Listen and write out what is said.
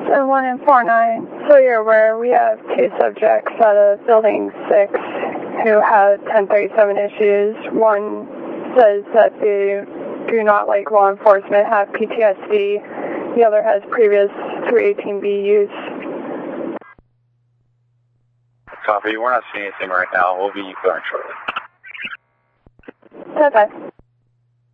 1 and 49. So you're aware, we have 2 subjects out of Building 6 who had 1037 issues. One says that they do not like law enforcement, have PTSD. The other has previous 318B use. Copy. We're not seeing anything right now. We'll be clearing shortly. Okay.